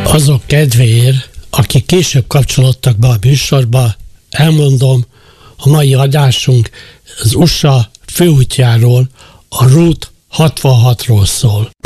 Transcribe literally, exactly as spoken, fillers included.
Azok kedvéért, akik később kapcsolódtak be a műsorba, elmondom, a mai adásunk az u es á főútjáról, a Route hatvanhatról szól.